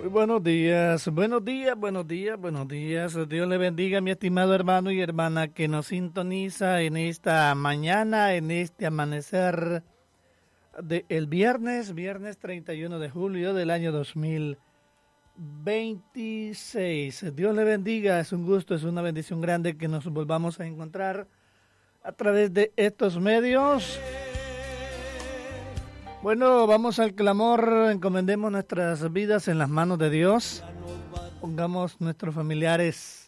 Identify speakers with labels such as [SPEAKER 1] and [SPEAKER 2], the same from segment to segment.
[SPEAKER 1] Muy buenos días, buenos días, buenos días, buenos días. Dios le bendiga, mi estimado hermano y hermana que nos sintoniza en esta mañana, en este amanecer del viernes 31 de julio del año 2026. Dios le bendiga, es un gusto, es una bendición grande que nos volvamos a encontrar a través de estos medios. Bueno, vamos al clamor, encomendemos nuestras vidas en las manos de Dios, pongamos nuestros familiares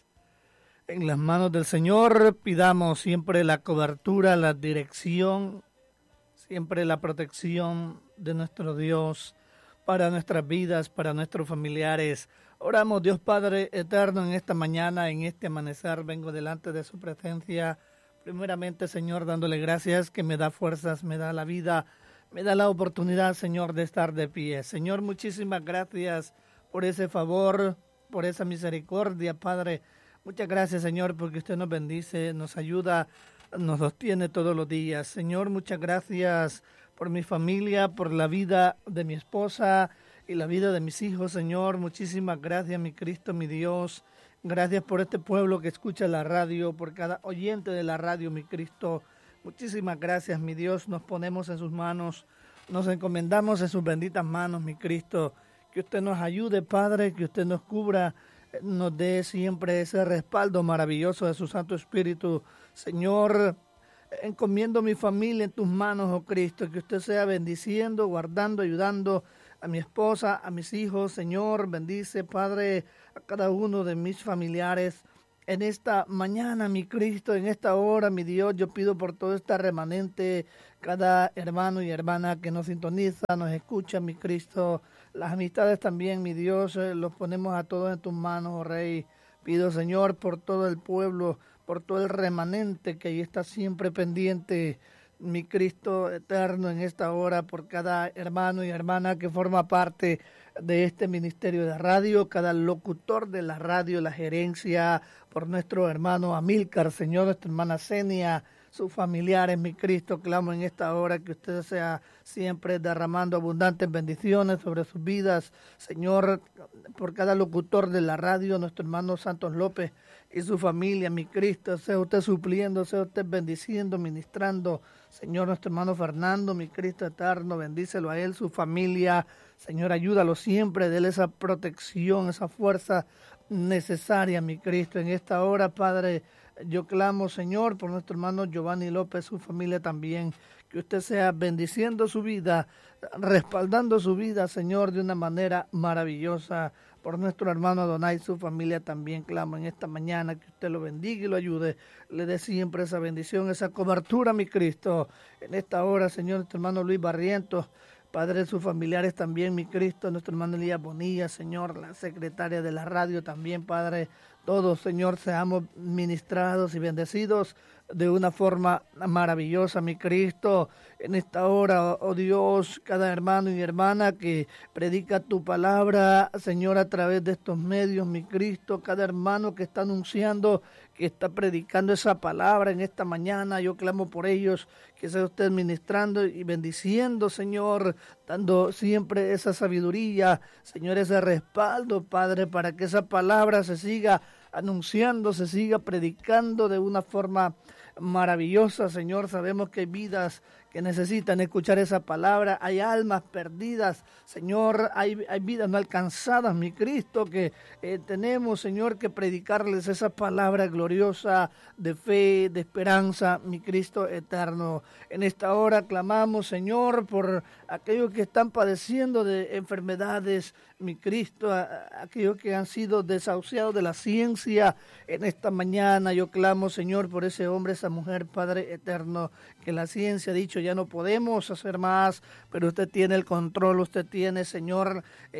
[SPEAKER 1] en las manos del Señor, pidamos siempre la cobertura, la dirección, siempre la protección de nuestro Dios para nuestras vidas, para nuestros familiares. Oramos, Dios Padre eterno, en esta mañana, en este amanecer, vengo delante de su presencia, primeramente, Señor, dándole gracias que me da fuerzas, me da la vida, me da la oportunidad, Señor, de estar de pie. Señor, muchísimas gracias por ese favor, por esa misericordia, Padre. Muchas gracias, Señor, porque usted nos bendice, nos ayuda, nos sostiene todos los días. Señor, muchas gracias por mi familia, por la vida de mi esposa y la vida de mis hijos, Señor. Muchísimas gracias, mi Cristo, mi Dios. Gracias por este pueblo que escucha la radio, por cada oyente de la radio, mi Cristo. Muchísimas gracias, mi Dios. Nos ponemos en sus manos, nos encomendamos en sus benditas manos, mi Cristo. Que usted nos ayude, Padre, que usted nos cubra, nos dé siempre ese respaldo maravilloso de su Santo Espíritu. Señor, encomiendo mi familia en tus manos, oh Cristo, que usted sea bendiciendo, guardando, ayudando a mi esposa, a mis hijos. Señor, bendice, Padre, a cada uno de mis familiares. En esta mañana, mi Cristo, en esta hora, mi Dios, yo pido por todo este remanente, cada hermano y hermana que nos sintoniza, nos escucha, mi Cristo, las amistades también, mi Dios, los ponemos a todos en tus manos, oh Rey. Pido, Señor, por todo el pueblo, por todo el remanente que ahí está siempre pendiente, mi Cristo eterno, en esta hora, por cada hermano y hermana que forma parte de este ministerio de radio, cada locutor de la radio, la gerencia, por nuestro hermano Amílcar, Señor, nuestra hermana Zenia, sus familiares, mi Cristo, clamo en esta hora que usted sea siempre derramando abundantes bendiciones sobre sus vidas, Señor, por cada locutor de la radio, nuestro hermano Santos López y su familia, mi Cristo, sea usted supliendo, sea usted bendiciendo, ministrando, Señor, nuestro hermano Fernando, mi Cristo eterno, bendícelo a él, su familia, Señor, ayúdalo siempre, déle esa protección, esa fuerza necesaria, mi Cristo, en esta hora, Padre. Yo clamo, Señor, por nuestro hermano Giovanni López, su familia también, que usted sea bendiciendo su vida, respaldando su vida, Señor, de una manera maravillosa. Por nuestro hermano Adonai, su familia también clamo en esta mañana, que usted lo bendiga y lo ayude, le dé siempre esa bendición, esa cobertura, mi Cristo. En esta hora, Señor, nuestro hermano Luis Barrientos, Padre de sus familiares también, mi Cristo, nuestro hermano Elías Bonilla, Señor, la secretaria de la radio también, Padre, todos, Señor, seamos ministrados y bendecidos de una forma maravillosa, mi Cristo, en esta hora, oh Dios, cada hermano y hermana que predica tu palabra, Señor, a través de estos medios, mi Cristo, cada hermano que está anunciando, que está predicando esa palabra en esta mañana, yo clamo por ellos, que sea usted ministrando y bendiciendo, Señor, dando siempre esa sabiduría, Señor, ese respaldo, Padre, para que esa palabra se siga anunciando, se siga predicando de una forma maravillosa, Señor. Sabemos que hay vidas que necesitan escuchar esa palabra, hay almas perdidas, Señor, hay vidas no alcanzadas, mi Cristo, que tenemos, Señor, que predicarles esa palabra gloriosa de fe, de esperanza, mi Cristo eterno. En esta hora clamamos, Señor, por aquellos que están padeciendo de enfermedades, mi Cristo, aquellos que han sido desahuciados de la ciencia. En esta mañana yo clamo, Señor, por ese hombre, esa mujer, Padre eterno, que la ciencia ha dicho ya no podemos hacer más, pero usted tiene el control, usted tiene, Señor,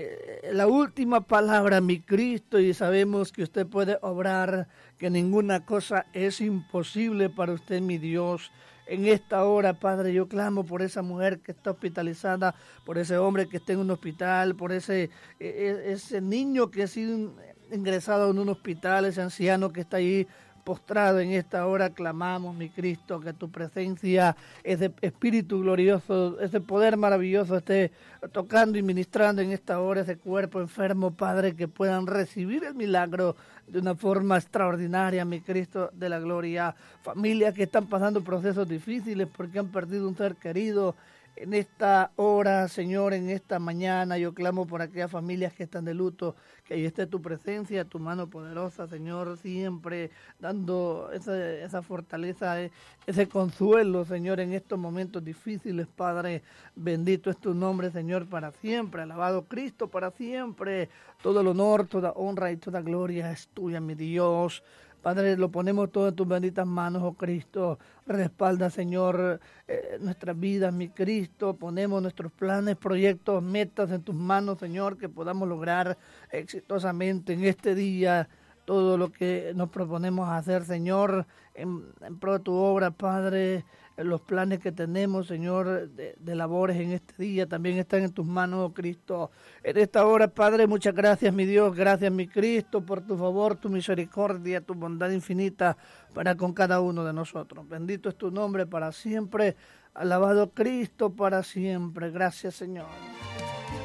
[SPEAKER 1] la última palabra, mi Cristo, y sabemos que usted puede obrar, que ninguna cosa es imposible para usted, mi Dios. En esta hora, Padre, yo clamo por esa mujer que está hospitalizada, por ese hombre que está en un hospital, por ese niño que ha sido ingresado en un hospital, ese anciano que está ahí postrado en esta hora, clamamos, mi Cristo, que tu presencia, ese espíritu glorioso, ese poder maravilloso esté tocando y ministrando en esta hora ese cuerpo enfermo, Padre, que puedan recibir el milagro de una forma extraordinaria, mi Cristo de la gloria. Familias que están pasando procesos difíciles porque han perdido un ser querido. En esta hora, Señor, en esta mañana, yo clamo por aquellas familias que están de luto, que ahí esté tu presencia, tu mano poderosa, Señor, siempre dando esa fortaleza, ese consuelo, Señor, en estos momentos difíciles, Padre. Bendito es tu nombre, Señor, para siempre. Alabado Cristo, para siempre. Todo el honor, toda honra y toda gloria es tuya, mi Dios. Padre, lo ponemos todo en tus benditas manos, oh Cristo. Respalda, Señor, nuestras vidas, mi Cristo. Ponemos nuestros planes, proyectos, metas en tus manos, Señor, que podamos lograr exitosamente en este día todo lo que nos proponemos hacer, Señor, en pro de tu obra, Padre. Los planes que tenemos, Señor, de labores en este día también están en tus manos, oh Cristo. En esta hora, Padre, muchas gracias, mi Dios, gracias, mi Cristo, por tu favor, tu misericordia, tu bondad infinita para con cada uno de nosotros. Bendito es tu nombre para siempre. Alabado Cristo para siempre. Gracias, Señor.